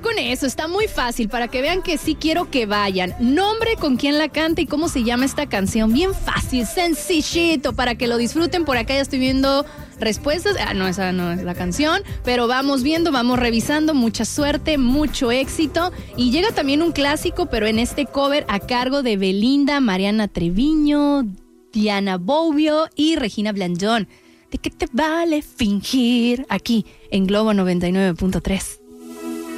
con eso, está muy fácil para que vean que sí quiero que vayan. Nombre, con quién la canta y cómo se llama esta canción. Bien fácil, sencillito, para que lo disfruten. Por acá ya estoy viendo respuestas. No, esa no es la canción, pero vamos viendo, vamos revisando. Mucha suerte, mucho éxito. Y llega también un clásico, pero en este cover a cargo de Belinda, Mariana Treviño, Diana Bobbio y Regina Blandón. ¿De qué te vale fingir? Aquí en Globo 99.3.